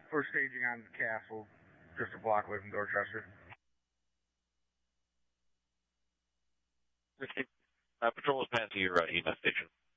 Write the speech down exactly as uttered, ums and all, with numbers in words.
for staging on the castle, just a block away from Dorchester. Uh, patrol is passing your uh, E M S station.